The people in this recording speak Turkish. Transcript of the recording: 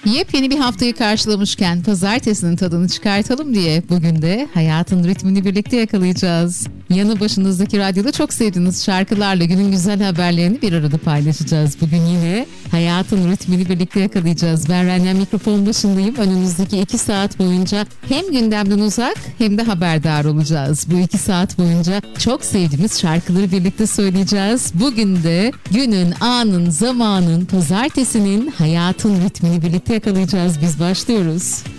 Yepyeni bir haftayı karşılamışken pazartesinin tadını çıkartalım diye bugün de hayatın ritmini birlikte yakalayacağız. Yanı başınızdaki radyoda çok sevdiğiniz şarkılarla günün güzel haberlerini bir arada paylaşacağız. Bugün yine hayatın ritmini birlikte yakalayacağız. Ben Renya mikrofon başındayım. Önümüzdeki 2 saat boyunca hem gündemden uzak hem de haberdar olacağız. Bu 2 saat boyunca çok sevdiğimiz şarkıları birlikte söyleyeceğiz. Bugün de günün, anın, zamanın, pazartesinin hayatın ritmini birlikte yakalayacağız. Biz başlıyoruz.